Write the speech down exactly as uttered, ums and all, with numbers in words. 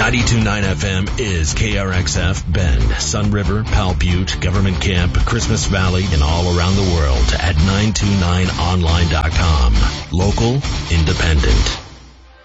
ninety-two point nine F M is K R X F Bend, Sun River, Powell Butte, Government Camp, Christmas Valley, and all around the world at nine two nine online dot com. Local, independent.